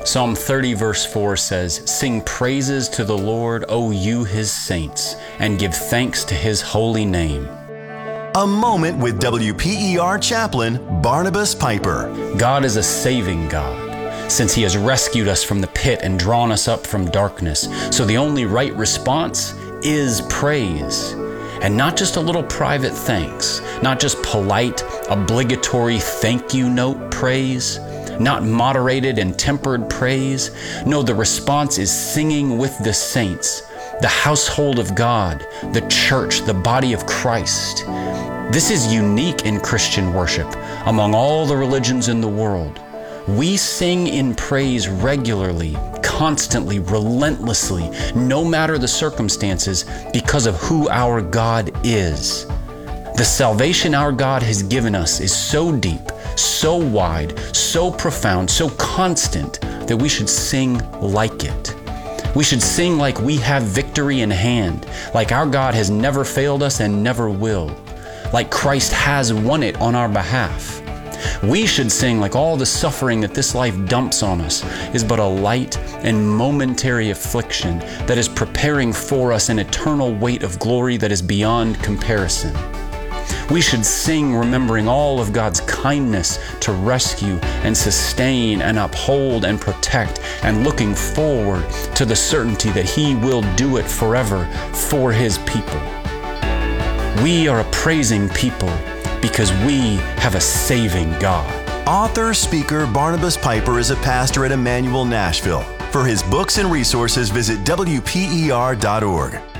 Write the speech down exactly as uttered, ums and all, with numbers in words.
Psalm thirty verse four says, "Sing praises to the Lord, O you his saints, and give thanks to his holy name." A moment with W P E R chaplain Barnabas Piper. God is a saving God, since he has rescued us from the pit and drawn us up from darkness. So the only right response is praise. And not just a little private thanks, not just polite, obligatory thank you note praise, not moderated and tempered praise. No, the response is singing with the saints, the household of God, the church, the body of Christ. This is unique in Christian worship among all the religions in the world. We sing in praise regularly, constantly, relentlessly, no matter the circumstances, because of who our God is. The salvation our God has given us is so deep, so wide, so profound, so constant that we should sing like it. We should sing like we have victory in hand, like our God has never failed us and never will, like Christ has won it on our behalf. We should sing like all the suffering that this life dumps on us is but a light and momentary affliction that is preparing for us an eternal weight of glory that is beyond comparison. We should sing remembering all of God's kindness to rescue and sustain and uphold and protect, and looking forward to the certainty that he will do it forever for his people. We are a praising people because we have a saving God. Author, speaker Barnabas Piper is a pastor at Emmanuel Nashville. For his books and resources, visit W P E R dot org.